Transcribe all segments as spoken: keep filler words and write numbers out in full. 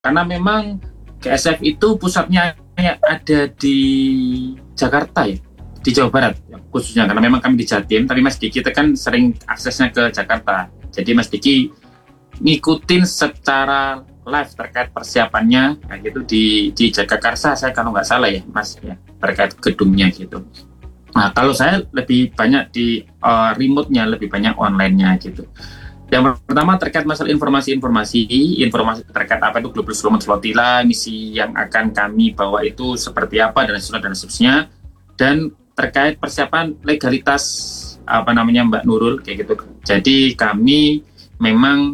Karena memang G S F itu pusatnya ada di Jakarta ya, di Jawa Barat khususnya, karena memang kami di Jatim, tapi Mas Diki itu kan sering aksesnya ke Jakarta. Jadi Mas Diki ngikutin secara live terkait persiapannya kayak gitu di di Jagakarsa, saya kalau nggak salah ya Mas ya, terkait gedungnya gitu. Nah kalau saya lebih banyak di uh, remote-nya, lebih banyak online-nya gitu. Yang pertama terkait masalah informasi-informasi, informasi terkait apa itu Global Slow Flotilla, misi yang akan kami bawa itu seperti apa dan seterusnya dan seterusnya, dan terkait persiapan legalitas apa namanya Mbak Nurul kayak gitu. Jadi kami memang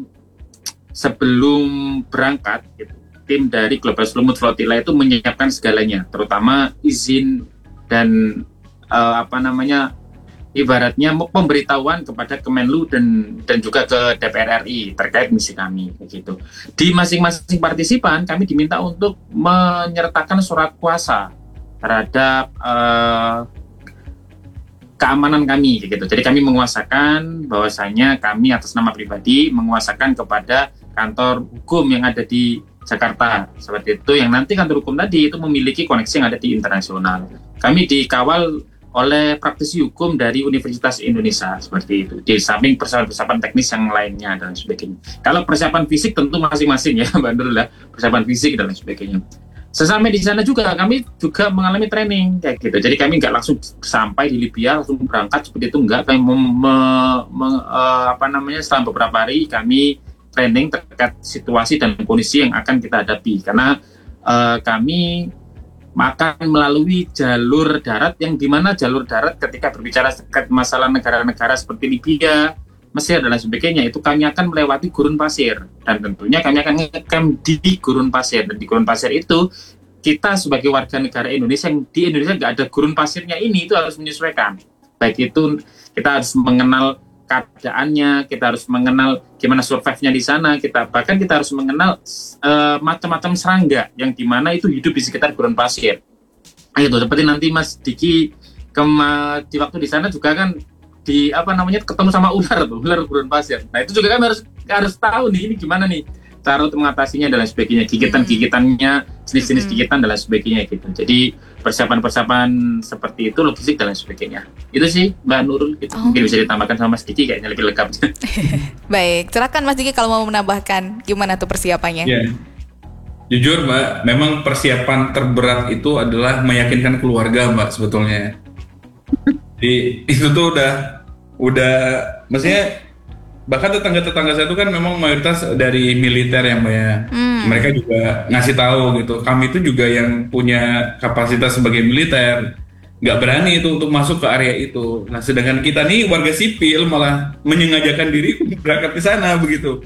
sebelum berangkat gitu, tim dari Global Slow Flotilla itu menyiapkan segalanya, terutama izin dan uh, apa namanya ibaratnya pemberitahuan kepada Kemenlu dan dan juga ke D P R R I terkait misi kami begitu. Di masing-masing partisipan kami diminta untuk menyertakan surat kuasa terhadap uh, keamanan kami gitu. Jadi kami menguasakan bahwasanya kami atas nama pribadi menguasakan kepada kantor hukum yang ada di Jakarta seperti itu, yang nanti kantor hukum tadi itu memiliki koneksi yang ada di internasional. Kami dikawal oleh praktisi hukum dari Universitas Indonesia seperti itu, di samping persiapan-persiapan teknis yang lainnya dan sebagainya. Kalau persiapan fisik tentu masing-masing ya Mbak Nurul lah, persiapan fisik dan lain sebagainya. Sesampai di sana juga kami juga mengalami training kayak gitu. Jadi kami nggak langsung sampai di Libya langsung berangkat seperti itu, enggak. Kami mem, me, me, uh, apa namanya setelah beberapa hari kami training terkait situasi dan kondisi yang akan kita hadapi, karena uh, kami akan melalui jalur darat, yang dimana jalur darat ketika berbicara terkait masalah negara-negara seperti Libya, Mesir dan lain sebagainya, itu kami akan melewati gurun pasir, dan tentunya kami akan ngecamp di gurun pasir. Dan di gurun pasir itu kita sebagai warga negara Indonesia yang di Indonesia nggak ada gurun pasirnya ini, itu harus menyesuaikan. Baik itu kita harus mengenal keadaannya, kita harus mengenal gimana survive-nya di sana, kita bahkan kita harus mengenal uh, macam-macam serangga yang dimana itu hidup di sekitar gurun pasir. Nah, itu seperti nanti Mas Diki kema, di waktu di sana juga kan di apa namanya ketemu sama ular tuh, ular gurun pasir. Nah itu juga kan harus harus tahu nih ini gimana nih cara untuk mengatasinya dan lain sebagainya, gigitan-gigitannya, jenis-jenis gigitan dan lain sebagainya gitu. Jadi persiapan-persiapan seperti itu, logistik dan lain sebagainya. Itu sih Mbak Nurul, gitu. Oh. Mungkin bisa ditambahkan sama Mas Diki kayaknya lebih lengkap. Baik, silakan Mas Diki kalau mau menambahkan gimana tuh persiapannya. Yeah. Jujur Mbak, memang persiapan terberat itu adalah meyakinkan keluarga Mbak sebetulnya. Di itu tuh udah udah maksudnya bahkan tetangga-tetangga saya itu kan memang mayoritas dari militer ya Mbak ya. Hmm. Mereka juga ngasih tahu gitu, kami itu juga yang punya kapasitas sebagai militer nggak berani itu untuk masuk ke area itu. Nah sedangkan kita nih warga sipil malah menyengajakan diri untuk berangkat ke sana begitu.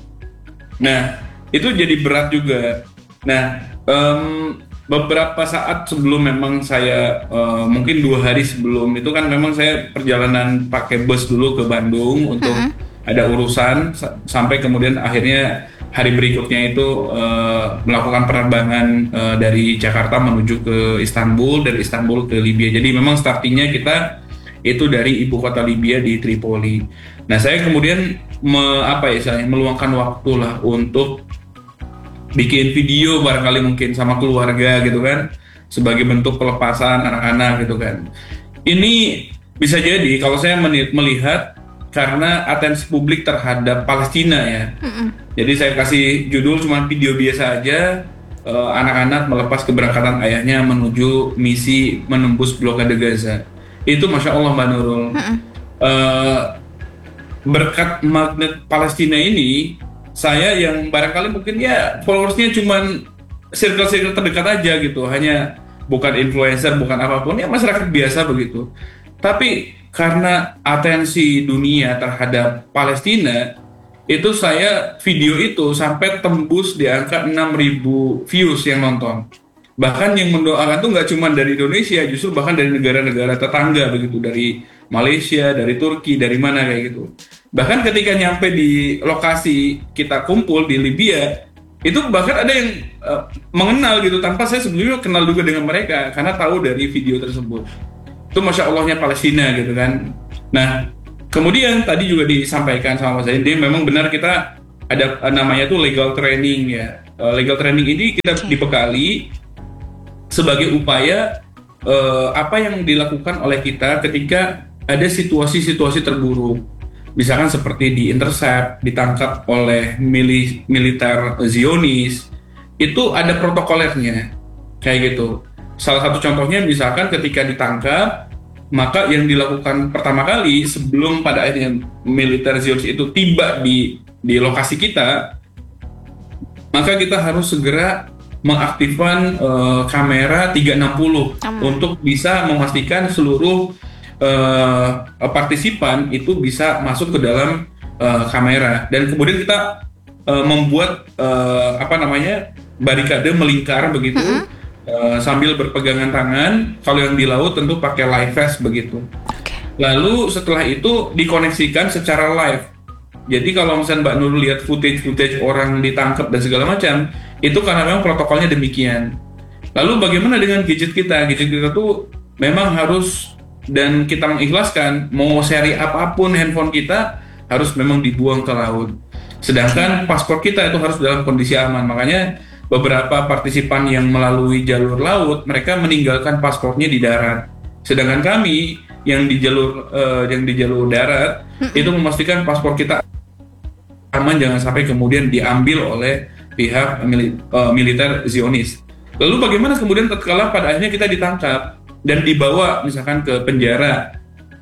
Nah itu jadi berat juga. Nah um, beberapa saat sebelum memang saya uh, mungkin dua hari sebelum itu kan memang saya perjalanan pakai bus dulu ke Bandung untuk uh-huh. ada urusan sampai kemudian akhirnya hari berikutnya itu uh, melakukan penerbangan uh, dari Jakarta menuju ke Istanbul, dari Istanbul ke Libya. Jadi memang startingnya kita itu dari ibu kota Libya di Tripoli. Nah saya kemudian me, apa ya istilahnya meluangkan waktu lah untuk bikin video barangkali mungkin sama keluarga gitu kan, sebagai bentuk pelepasan anak-anak gitu kan. Ini bisa jadi kalau saya melihat karena atensi publik terhadap Palestina ya. Mm-mm. Jadi saya kasih judul cuma video biasa aja, uh, anak-anak melepas keberangkatan ayahnya menuju misi menembus blokade Gaza. Itu Masya Allah Mbak Nurul. Uh, berkat magnet Palestina ini, saya yang barangkali mungkin ya followersnya cuman circle-circle terdekat aja gitu, hanya bukan influencer, bukan apapun, ya masyarakat biasa begitu. Tapi karena atensi dunia terhadap Palestina, itu saya video itu sampai tembus di angka enam ribu views yang nonton. Bahkan yang mendoakan tuh nggak cuma dari Indonesia, justru bahkan dari negara-negara tetangga begitu, dari Malaysia, dari Turki, dari mana kayak gitu. Bahkan ketika nyampe di lokasi kita kumpul di Libya, itu bahkan ada yang uh, mengenal gitu tanpa saya sebelumnya kenal juga dengan mereka karena tahu dari video tersebut. Itu Masya Allahnya Palestina gitu kan. Nah kemudian tadi juga disampaikan sama Mas Zain, dia memang benar kita ada uh, namanya tuh legal training ya. Uh, legal training ini kita Okay. dibekali sebagai upaya uh, apa yang dilakukan oleh kita ketika ada situasi-situasi terburuk. Misalkan seperti di-intercept, ditangkap oleh mili- militer Zionis, itu ada protokolernya, kayak gitu. Salah satu contohnya misalkan ketika ditangkap, maka yang dilakukan pertama kali sebelum pada akhirnya militer Zionis itu tiba di di lokasi kita, maka kita harus segera mengaktifkan uh, kamera tiga enam nol Hmm. untuk bisa memastikan seluruh uh, partisipan itu bisa masuk ke dalam uh, kamera, dan kemudian kita uh, membuat uh, apa namanya barikade melingkar begitu. Mm-hmm. Uh, sambil berpegangan tangan. Kalau yang di laut tentu pakai live vest begitu. Oke. Lalu setelah itu dikoneksikan secara live. Jadi kalau misalnya Mbak Nur lihat footage-footage orang ditangkap dan segala macam, itu karena memang protokolnya demikian. Lalu bagaimana dengan gadget kita? Gadget kita tuh memang harus, dan kita mengikhlaskan, mau seri apapun handphone kita harus memang dibuang ke laut. Sedangkan paspor kita itu harus dalam kondisi aman. Makanya beberapa partisipan yang melalui jalur laut, mereka meninggalkan paspornya di darat. Sedangkan kami yang di jalur uh, yang di jalur darat itu memastikan paspor kita aman, jangan sampai kemudian diambil oleh pihak mili- uh, militer Zionis. Lalu bagaimana kemudian tatkala pada akhirnya kita ditangkap dan dibawa misalkan ke penjara?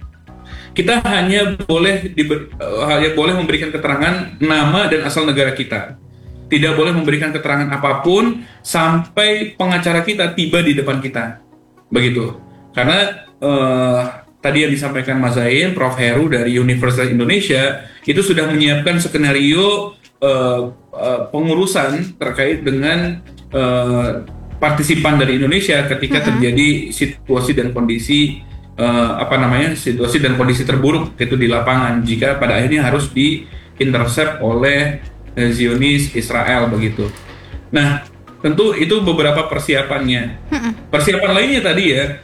Kita hanya boleh diber, uh, hanya boleh memberikan keterangan nama dan asal negara kita. Tidak boleh memberikan keterangan apapun sampai pengacara kita tiba di depan kita, begitu. Karena uh, tadi yang disampaikan Mas Zain, Prof Heru dari Universitas Indonesia itu sudah menyiapkan skenario uh, uh, pengurusan terkait dengan uh, partisipan dari Indonesia ketika mm-hmm. terjadi situasi dan kondisi uh, apa namanya situasi dan kondisi terburuk itu di lapangan, jika pada akhirnya harus di-intercept oleh Zionis Israel begitu. Nah, tentu itu beberapa persiapannya. Persiapan lainnya tadi ya,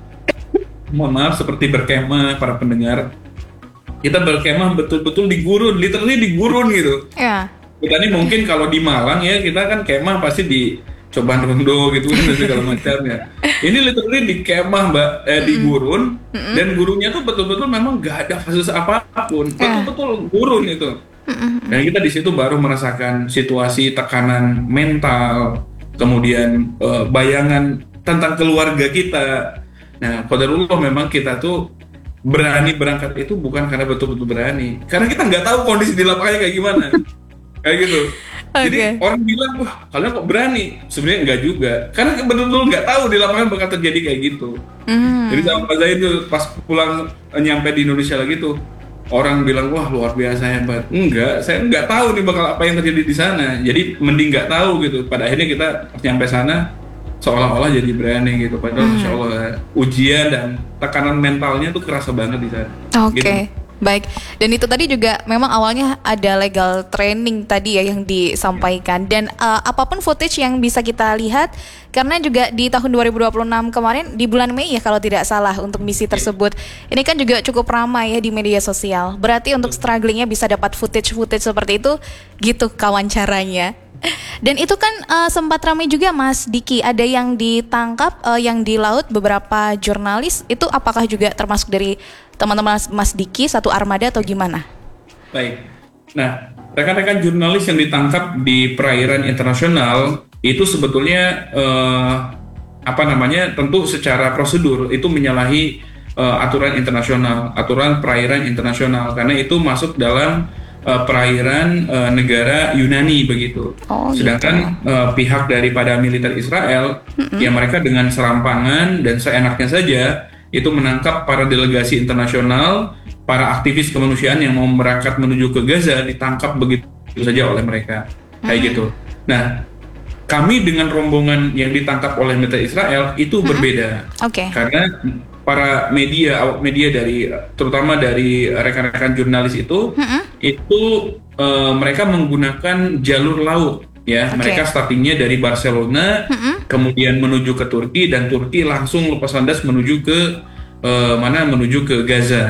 mohon maaf, seperti berkemah para pendengar. Kita berkemah betul-betul di gurun, literally di gurun gitu. Ya. Kita ini mungkin kalau di Malang ya, kita kan kemah pasti di Cobaan Rondo gitu kan dan segala macamnya. Ini literally di kemah Mbak, eh, di gurun, dan gurunnya tuh betul-betul memang gak ada fasilitas apapun, betul-betul gurun itu. Dan kita di situ baru merasakan situasi tekanan mental, kemudian uh, bayangan tentang keluarga kita. Nah, qadarullah memang kita tuh berani berangkat itu bukan karena betul-betul berani, karena kita nggak tahu kondisi di lapangannya kayak gimana, kayak gitu. Okay. Jadi orang bilang, wah kalian kok berani? Sebenarnya nggak juga, karena betul-betul nggak tahu di lapangan bakal terjadi kayak gitu. Mm. Jadi sama Pak Zain tuh pas pulang nyampe di Indonesia lagi tuh, orang bilang wah luar biasa hebat. Enggak, saya nggak tahu nih bakal apa yang terjadi di sana. Jadi mending nggak tahu gitu. Pada akhirnya kita nyampe sana seolah-olah jadi berani gitu. Padahal hmm. Masya Allah ujian dan tekanan mentalnya tuh kerasa banget di sana. Oke. Okay. Gitu. Baik, dan itu tadi juga memang awalnya ada legal training tadi ya yang disampaikan. Dan uh, apapun footage yang bisa kita lihat, karena juga di tahun dua ribu dua puluh enam kemarin di bulan Mei ya kalau tidak salah untuk misi tersebut, ini kan juga cukup ramai ya di media sosial. Berarti untuk strugglingnya bisa dapat footage-footage seperti itu, gitu kawan caranya. Dan itu kan uh, sempat ramai juga Mas Diki, ada yang ditangkap, uh, yang di laut beberapa jurnalis, itu apakah juga termasuk dari teman-teman Mas Diki satu armada atau gimana? Baik, nah rekan-rekan jurnalis yang ditangkap di perairan internasional itu sebetulnya uh, apa namanya tentu secara prosedur itu menyalahi uh, aturan internasional, aturan perairan internasional, karena itu masuk dalam Uh, perairan uh, negara Yunani begitu. Oh, sedangkan gitu. uh, pihak daripada militer Israel, mm-hmm. ya mereka dengan serampangan dan seenaknya saja itu menangkap para delegasi internasional, para aktivis kemanusiaan yang mau berangkat menuju ke Gaza, ditangkap begitu saja oleh mereka, kayak mm-hmm. gitu. Nah, kami dengan rombongan yang ditangkap oleh militer Israel itu mm-hmm. berbeda, okay. karena para media, awak media dari terutama dari rekan-rekan jurnalis itu, mm-hmm. itu uh, mereka menggunakan jalur laut, ya. Okay. Mereka startingnya dari Barcelona, mm-hmm. kemudian menuju ke Turki, dan Turki langsung lepas landas menuju ke uh, mana? Menuju ke Gaza.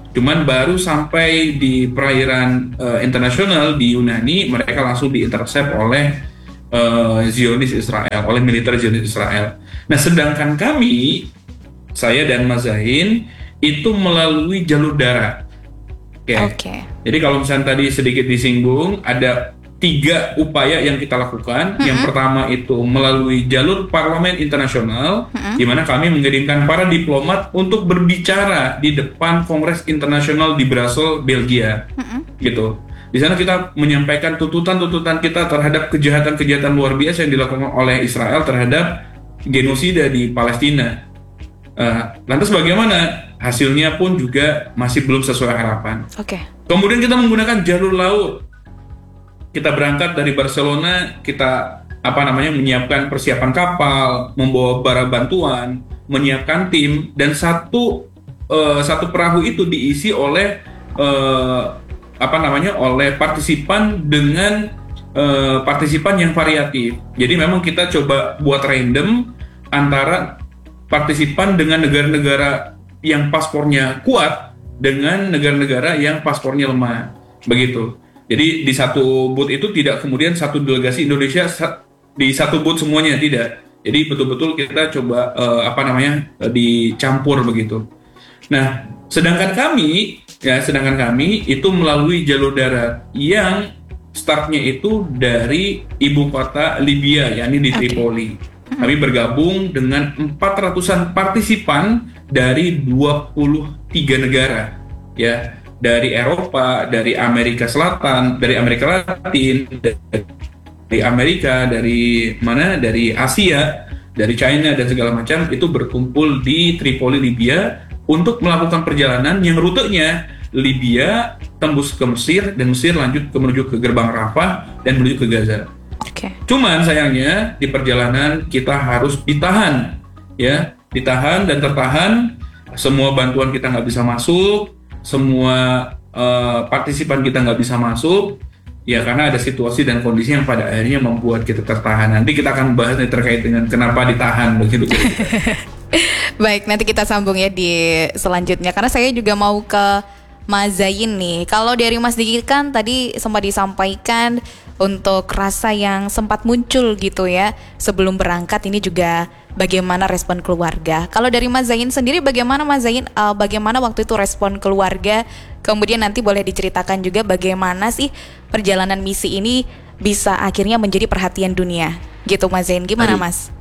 Cuman baru sampai di perairan uh, internasional di Yunani, mereka langsung diintercept oleh uh, Zionis Israel, oleh militer Zionis Israel. Nah, sedangkan kami, saya dan Mas Zain, itu melalui jalur darat. Oke. Okay. Okay. Jadi kalau misalnya tadi sedikit disinggung, ada tiga upaya yang kita lakukan. Mm-hmm. Yang pertama itu melalui jalur parlemen internasional, mm-hmm. di mana kami mengirimkan para diplomat untuk berbicara di depan Kongres Internasional di Brussels, Belgia, mm-hmm. gitu. Di sana kita menyampaikan tuntutan-tuntutan kita terhadap kejahatan-kejahatan luar biasa yang dilakukan oleh Israel terhadap genosida di Palestina. Uh, lantas bagaimana? Hasilnya pun juga masih belum sesuai harapan. Oke. Okay. Kemudian kita menggunakan jalur laut. Kita berangkat dari Barcelona, kita apa namanya menyiapkan persiapan kapal, membawa barang bantuan, menyiapkan tim, dan satu uh, satu perahu itu diisi oleh uh, apa namanya oleh partisipan dengan uh, partisipan yang variatif. Jadi memang kita coba buat random antara partisipan dengan negara-negara yang paspornya kuat dengan negara-negara yang paspornya lemah, begitu. Jadi di satu booth itu tidak kemudian satu delegasi Indonesia di satu booth semuanya, tidak. Jadi betul-betul kita coba uh, apa namanya uh, dicampur begitu. Nah, sedangkan kami ya sedangkan kami itu melalui jalur darat yang startnya itu dari ibu kota Libya, yakni di Tripoli. Okay. Kami bergabung dengan empat ratusan partisipan dari dua puluh tiga negara, ya. Dari Eropa, dari Amerika Selatan, dari Amerika Latin, dari Amerika, dari mana, dari Asia, dari China dan segala macam itu berkumpul di Tripoli, Libya untuk melakukan perjalanan yang rutenya Libya tembus ke Mesir dan Mesir lanjut ke menuju ke gerbang Rafah dan menuju ke Gaza. Okay. Cuman sayangnya di perjalanan kita harus ditahan, ya, ditahan dan tertahan. Semua bantuan kita nggak bisa masuk. Semua uh, partisipan kita nggak bisa masuk, ya karena ada situasi dan kondisi yang pada akhirnya membuat kita tertahan. Nanti kita akan bahas nih terkait dengan kenapa ditahan begitu. Baik, nanti kita sambung ya di selanjutnya. Karena saya juga mau ke Mas Zain nih. Kalau dari Mas Diki kan tadi sempat disampaikan untuk rasa yang sempat muncul gitu ya sebelum berangkat, ini juga bagaimana respon keluarga. Kalau dari Mas Zain sendiri bagaimana Mas Zain, uh, bagaimana waktu itu respon keluarga? Kemudian nanti boleh diceritakan juga bagaimana sih perjalanan misi ini bisa akhirnya menjadi perhatian dunia. Gitu Mas Zain, gimana Mas?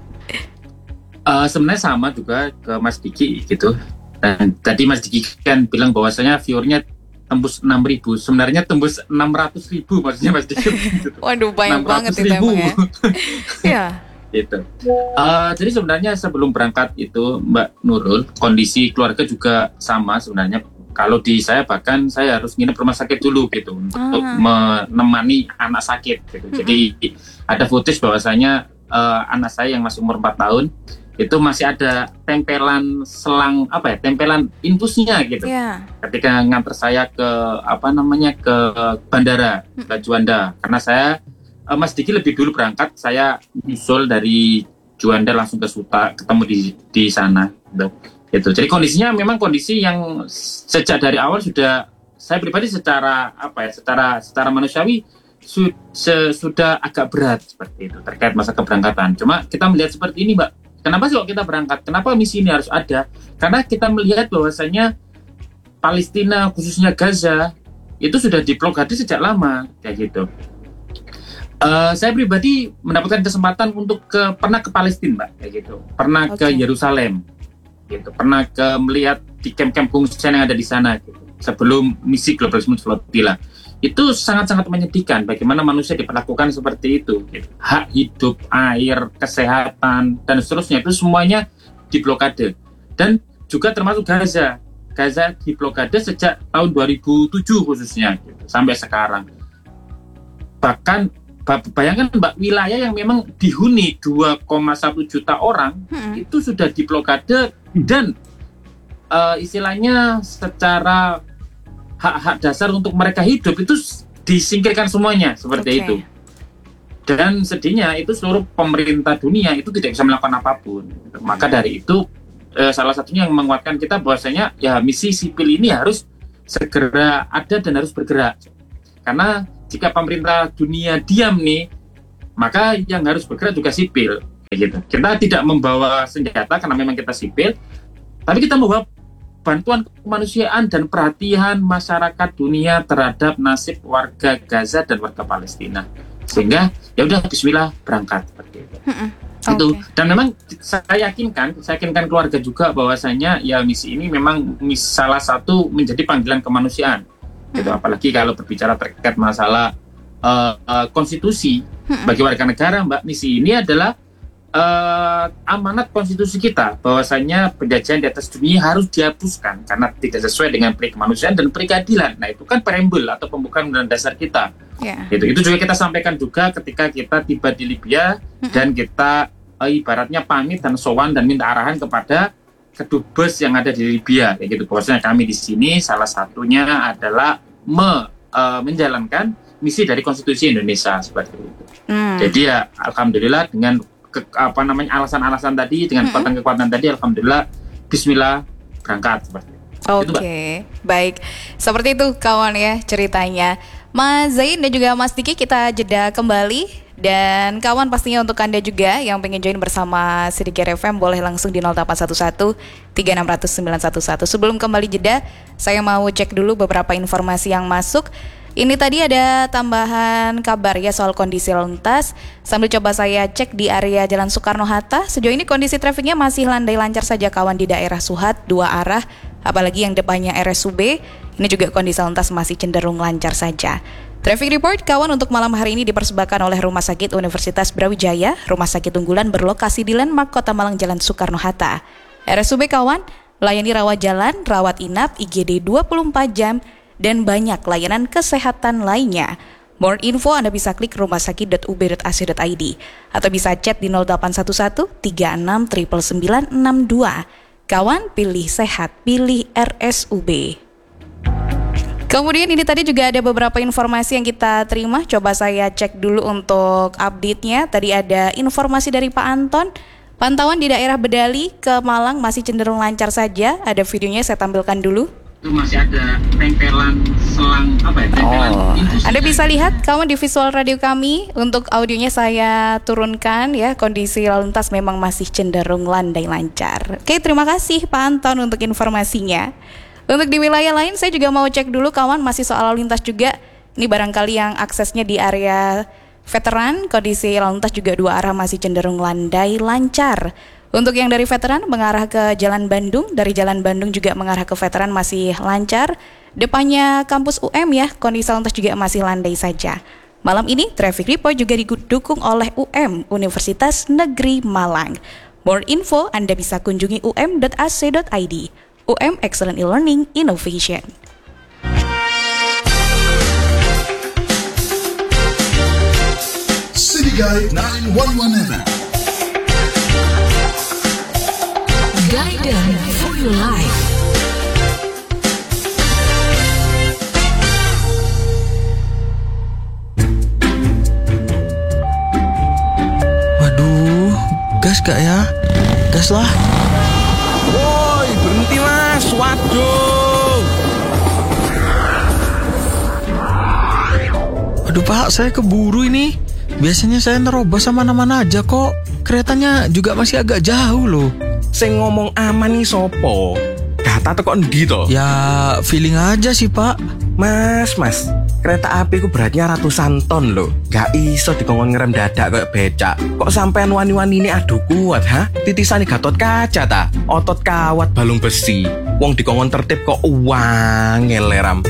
Uh, sebenarnya sama juga ke Mas Diki gitu. Dan tadi Mas Diki kan bilang bahwasanya viewernya tembus enam ribu, sebenarnya tembus enam ratus ribu maksudnya Mas Diki. Gitu. Waduh, banyak banget itu emang ya. Iya. Gitu. Uh, jadi sebenarnya sebelum berangkat itu Mbak Nurul, kondisi keluarga juga sama sebenarnya. Kalau di saya bahkan saya harus nginep rumah sakit dulu gitu untuk uh-huh. menemani anak sakit gitu. Uh-huh. Jadi ada footage bahwasanya uh, anak saya yang masih umur empat tahun itu masih ada tempelan selang apa ya, tempelan infusnya gitu. Yeah. Ketika nganter saya ke apa namanya ke bandara ke Juanda, karena saya Mas Diki lebih dulu berangkat, saya nyusul dari Juanda langsung ke Suta, ketemu di di sana, gitu. Gitu. Jadi kondisinya memang kondisi yang sejak dari awal sudah saya pribadi secara apa ya, secara secara manusiawi su, se, sudah agak berat seperti itu terkait masa keberangkatan. Cuma kita melihat seperti ini, Mbak. Kenapa sih kok kita berangkat? Kenapa misi ini harus ada? Karena kita melihat bahwasanya Palestina khususnya Gaza itu sudah diblokade sejak lama, kayak gitu. Uh, saya pribadi mendapatkan kesempatan untuk ke pernah ke Palestina, Mbak, kayak gitu. Pernah okay. ke Yerusalem, gitu. Pernah ke melihat di kamp-kamp pengungsian yang ada di sana, gitu. Sebelum misi globalisme Flotilla. Itu sangat-sangat menyedihkan bagaimana manusia diperlakukan seperti itu, gitu. Hak hidup, air, kesehatan dan seterusnya itu semuanya diblokade. Dan juga termasuk Gaza. Gaza diblokade sejak tahun dua ribu tujuh khususnya, gitu, sampai sekarang. Bahkan bayangkan Mbak, wilayah yang memang dihuni dua koma satu juta orang hmm. itu sudah diblokade dan uh, istilahnya secara hak-hak dasar untuk mereka hidup itu disingkirkan semuanya seperti okay. itu. Dan sedihnya itu seluruh pemerintah dunia itu tidak bisa melakukan apapun. Maka dari itu uh, salah satunya yang menguatkan kita bahwasanya ya misi sipil ini harus segera ada dan harus bergerak. Karena jika pemerintah dunia diam nih, maka yang harus bergerak juga sipil. Gitu. Kita tidak membawa senjata karena memang kita sipil, tapi kita membawa bantuan kemanusiaan dan perhatian masyarakat dunia terhadap nasib warga Gaza dan warga Palestina. Sehingga ya udah Bismillah berangkat seperti itu. Mm-hmm. Itu okay. Dan memang saya yakinkan, saya yakinkan keluarga juga bahwasanya ya misi ini memang mis, salah satu menjadi panggilan kemanusiaan. Mm-hmm. Gitu. Apalagi kalau berbicara terkait masalah uh, uh, konstitusi mm-hmm. bagi warga negara, Mbak, misi ini adalah Uh, amanat konstitusi kita bahwasanya penjajahan di atas dunia harus dihapuskan karena tidak sesuai dengan peri kemanusiaan dan peri keadilan. Nah itu kan preambul atau pembukaan undang dasar kita. Yeah. Itu, itu juga kita sampaikan juga ketika kita tiba di Libya mm-hmm. dan kita uh, ibaratnya pamit dan sowan dan minta arahan kepada kedubes yang ada di Libya. Kayak gitu. Bahwasanya kami di sini salah satunya adalah me, uh, menjalankan misi dari konstitusi Indonesia seperti itu. Mm. Jadi ya alhamdulillah dengan Ke, apa namanya alasan-alasan tadi dengan kekuatan-kekuatan mm-hmm. tadi alhamdulillah Bismillah berangkat seperti itu. Oke, okay. Baik. Seperti itu kawan ya ceritanya. Mas Zain dan juga Mas Diki, kita jeda kembali. Dan kawan pastinya untuk Anda juga yang pengen join bersama Sidiki F M boleh langsung di nol delapan satu satu tiga enam nol nol sembilan satu satu. Sebelum kembali jeda, saya mau cek dulu beberapa informasi yang masuk. Ini tadi ada tambahan kabar ya soal kondisi lalu lintas. Sambil coba saya cek di area Jalan Soekarno-Hatta. Sejauh ini kondisi trafiknya masih landai lancar saja kawan di daerah Suhat, dua arah. Apalagi yang depannya R S U B. Ini juga kondisi lalu lintas masih cenderung lancar saja. Traffic Report kawan untuk malam hari ini dipersembahkan oleh Rumah Sakit Universitas Brawijaya. Rumah sakit unggulan berlokasi di Landmark Kota Malang Jalan Soekarno-Hatta. R S U B kawan, layani rawat jalan, rawat inap, I G D dua puluh empat jam, dan banyak layanan kesehatan lainnya. More info Anda bisa klik rumahsakit dot u b dot a c dot i d atau bisa chat di nol delapan satu satu tiga enam sembilan sembilan enam dua. Kawan, pilih sehat, pilih R S U B. Kemudian ini tadi juga ada beberapa informasi yang kita terima. Coba saya cek dulu untuk update-nya. Tadi ada informasi dari Pak Anton. Pantauan di daerah Bedali ke Malang masih cenderung lancar saja. Ada videonya saya tampilkan dulu. Itu masih ada tempelan selang apa ya tempelan oh. Anda bisa lihat kawan di visual radio kami. Untuk audionya saya turunkan ya. Kondisi lalu lintas memang masih cenderung landai lancar. Oke, terima kasih Pak Anton untuk informasinya. Untuk di wilayah lain saya juga mau cek dulu kawan, masih soal lalu lintas juga. Ini barangkali yang aksesnya di area veteran, kondisi lalu lintas juga dua arah masih cenderung landai lancar. Untuk yang dari veteran mengarah ke Jalan Bandung, dari Jalan Bandung juga mengarah ke veteran masih lancar. Depannya kampus U M ya, kondisi lalu lintas juga masih landai saja. Malam ini Traffic Report juga didukung oleh U M Universitas Negeri Malang. More info Anda bisa kunjungi u m dot a c dot i d. U M Excellent E-Learning Innovation. City Guide sembilan satu satu F M. Guidance for your life. Waduh, gas gak ya? Gas lah. Woi, berhenti mas, waduh. Aduh pak, saya keburu ini. Biasanya saya nerobos sama mana-mana aja kok. Keretanya juga masih agak jauh loh. Sing ngomong aman nih sopo? Data teko endi to? Ya feeling aja sih pak. Mas, mas, kereta api ku beratnya ratusan ton loh. Gak iso dikongkon ngerem dadak kayak becak. Kok sampean wani-wani ini adu kuat, ha? Titisane Gatot Kaca ta? Otot kawat balung besi. Wong dikongkon tertib kok uang ngeleram.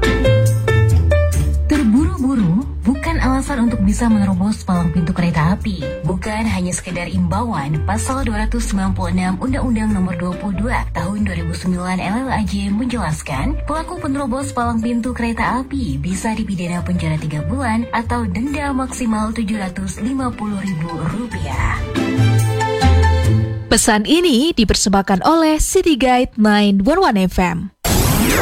Terburu-buru bukan alasan untuk bisa menerobos palang pintu kereta api. Bukan hanya sekedar imbauan. Pasal dua ratus sembilan puluh enam Undang-Undang Nomor dua puluh dua Tahun dua ribu sembilan L L A J menjelaskan, pelaku penerobos palang pintu kereta api bisa dipidana penjara tiga bulan atau denda maksimal tujuh ratus lima puluh ribu rupiah. Pesan ini dipersembahkan oleh City Guide sembilan satu satu F M.